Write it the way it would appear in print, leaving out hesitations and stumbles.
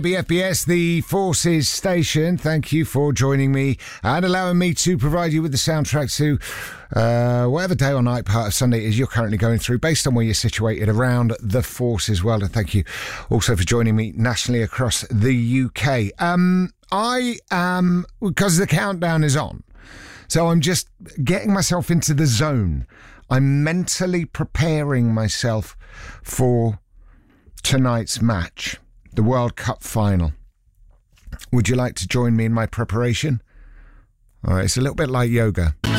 BFBS, the Forces Station. Thank you for joining me and allowing me to provide you with the soundtrack to whatever day or night part of Sunday is you're currently going through, based on where you're situated around the Forces world. And thank you also for joining me nationally across the UK. I am, because the countdown is on, so I'm just getting myself into the zone. I'm mentally preparing myself for tonight's match, the World Cup final. Would you like to join me in my preparation? All right, it's a little bit like yoga.